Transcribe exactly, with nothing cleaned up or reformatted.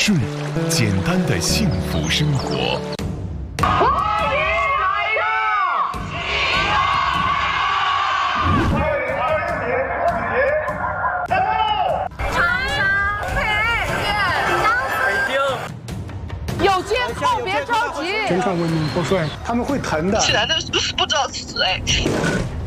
顺，简单的幸福生活。 欢迎来到二零二四年春节开幕。 长沙、北京、 北京， 有监控，别着急。 真看文明不帅，他们会疼的。 起来的不知道是谁。